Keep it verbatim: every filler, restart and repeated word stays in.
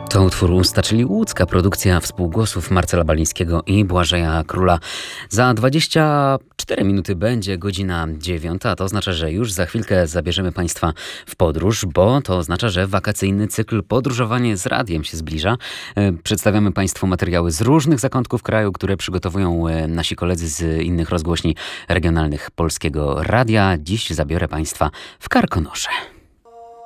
To utwór Usta, czyli łódzka produkcja współgłosów Marcela Balińskiego i Błażeja Króla. Za dwadzieścia cztery minuty będzie godzina dziewiąta, a to oznacza, że już za chwilkę zabierzemy Państwa w podróż, bo to oznacza, że wakacyjny cykl Podróżowanie z Radiem się zbliża. E, Przedstawiamy Państwu materiały z różnych zakątków kraju, które przygotowują e, nasi koledzy z innych rozgłośni regionalnych Polskiego Radia. Dziś zabiorę Państwa w Karkonosze.